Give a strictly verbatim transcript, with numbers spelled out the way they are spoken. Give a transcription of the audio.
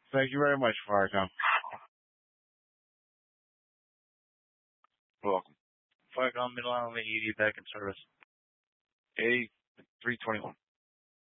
Thank you very much, Farrakhan. You're welcome. Farrakhan Milan, the E D back in service. eighty-three twenty-one.